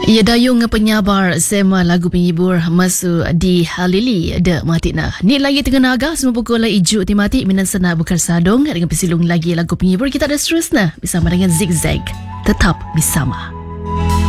Ia dayung penyabar sema lagu penghibur masuk di Halili de Matina. Ni lagi tengah naga semua pukul ijuk timati minan sana bukan sadong dengan pesilung lagi lagu penghibur kita ada seterusnya bersama dengan Zigzag. Tetap bersama.